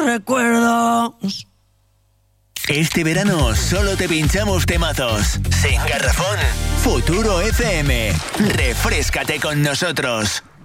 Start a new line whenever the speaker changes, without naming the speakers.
recuerdos.
Este verano solo te pinchamos temazos. Sin garrafón. Futuro FM. Refréscate con nosotros.